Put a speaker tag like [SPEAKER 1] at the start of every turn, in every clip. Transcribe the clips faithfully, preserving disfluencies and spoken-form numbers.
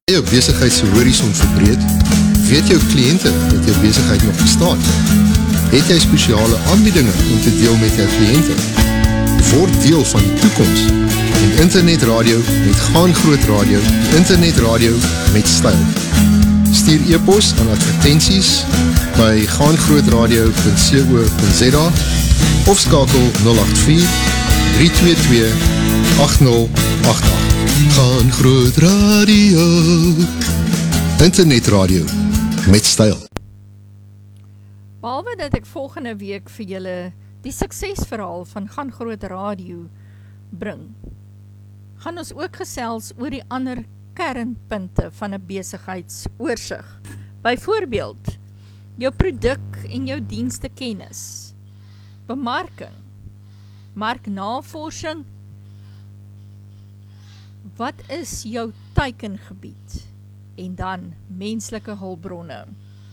[SPEAKER 1] Jou besigheid se horizon verbreed? Weet jou kliënte dat jou besigheid nog bestaan? Het jy spesiale aanbiedinge om te deel met jou kliënte? Word deel van die toekoms en internetradio met Gaan Groot Radio, die internetradio met styl. Stuur e-pos aan advertensies by gaangrootradio punt co punt za of skakel nul agt vier, drie twee twee, agt nul agt agt. Gaan Groot Radio, internetradio met styl.
[SPEAKER 2] Behalwe dat ek volgende week vir julle die suksesverhaal van Gaan Groot Radio bring, gaan ons ook gesels oor die ander kernpunte van 'n besigheidsoorsig. Byvoorbeeld, jou produk en jou dienste kennis, bemarking, marknavorsing. Wat is jou teikengebied? En dan menslike hulpbronne.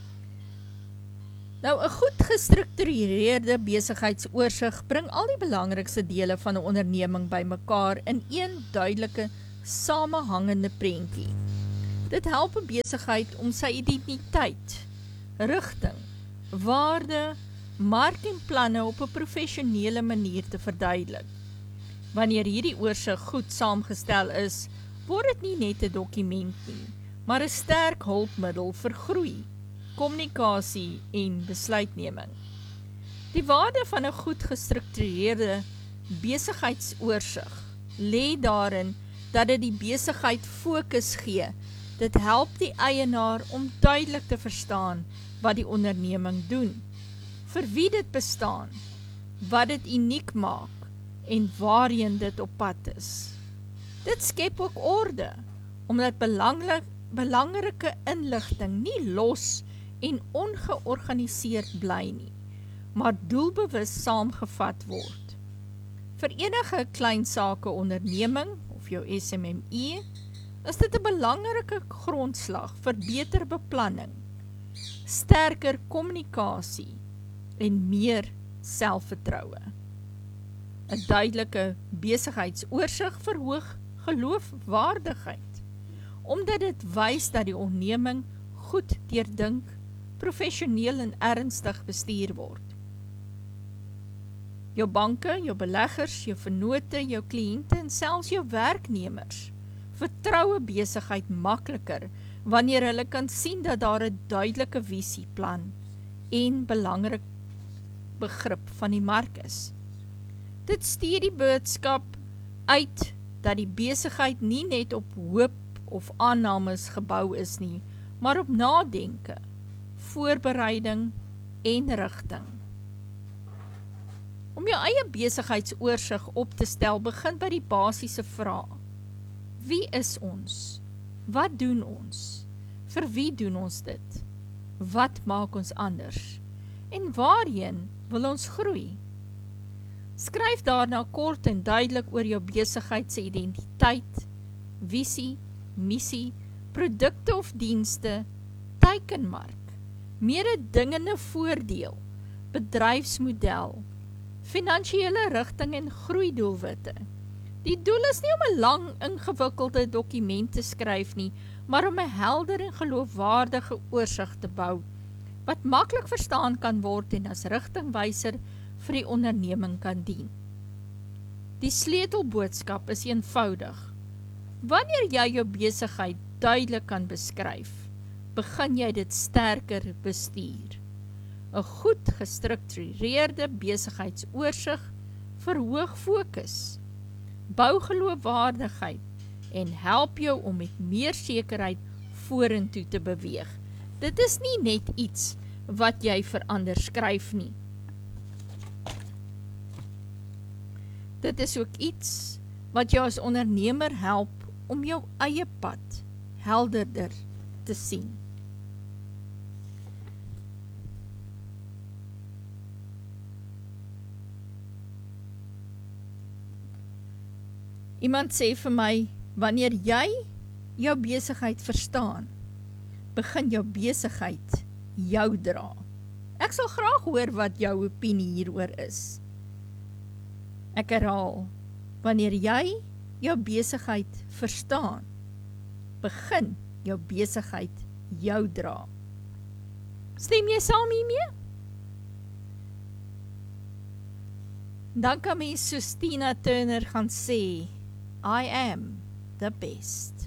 [SPEAKER 2] Nou, 'n goed gestruktureerde besigheidsoorsig bring al die belangrikste dele van 'n onderneming bymekaar in een duidelike, samehangende prentjie. Dit help 'n besigheid om sy identiteit, rigting, waarde, mark en planne op 'n professionele manier te verduidelik. Wanneer hierdie oorsig goed saamgestel is, word dit nie net 'n dokument nie, maar 'n sterk hulpmiddel vir groei, kommunikasie en besluitneming. Die waarde van 'n goed gestruktureerde besigheidsoorsig lê daarin dat dit die besigheid fokus gee. Dit help die eienaar om duidelik te verstaan wat die onderneming doen, vir wie dit bestaan, wat dit uniek maak en waarheen dit op pad is. Dit skep ook orde, omdat belangrik, belangrike inligting nie los en ongeorganiseerd bly nie, maar doelbewus saamgevat word. Vir enige klein sake onderneming, of jou S M M E, is dit 'n belangrike grondslag vir beter beplanning, sterker kommunikasie en meer selfvertroue. 'n duidelike besigheidsoorsig verhoog geloofwaardigheid, omdat dit wys dat die onderneming goed deurdink, professioneel en ernstig bestuur word. Jou banke, jou beleggers, jou vennote, jou kliënte en selfs jou werknemers vertrou 'n besigheid makliker wanneer hulle kan sien dat daar 'n duidelike visieplan en belangrik begrip van die mark is. Dit stuur die boodskap uit dat die besigheid nie net op hoop of aannames gebou is nie, maar op nadenke, voorbereiding en rigting. Om jou eie besigheidsoorsig op te stel, begin by die basiese vraag. Wie is ons? Wat doen ons? Vir wie doen ons dit? Wat maak ons anders? En waarheen wil ons groei? Skryf daarna kort en duidelik oor jou besigheid se identiteit, visie, missie, produkte of dienste, teikenmark, mededingende voordeel, bedryfsmodel, finansiële rigting en groeidoelwitte. Die doel is nie om 'n lang, ingewikkelde dokument te skryf nie, maar om 'n helder en geloofwaardige oorsig te bou, wat maklik verstaan kan word en as rigtingwyser vir die onderneming kan dien. Die sleutelboodskap is eenvoudig. Wanneer jy jou besigheid duidelik kan beskryf, begin jy dit sterker bestuur. 'n goed gestruktureerde besigheidsoorsig verhoog fokus, bou geloofwaardigheid en help jou om met meer sekerheid vorentoe te beweeg. Dit is nie net iets wat jy verander skryf nie. Dit is ook iets wat jou as ondernemer help om jou eie pad helderder te sien. Iemand sê vir my, wanneer jy jou besigheid verstaan, begin jou besigheid jou dra. Ek sal graag hoor wat jou opinie hieroor is. Ek herhaal, wanneer jy jou besigheid verstaan, begin jou besigheid jou dra. Stem jy saam hiermee? Dan kan mens soos Tina Turner gaan sê, I am the best.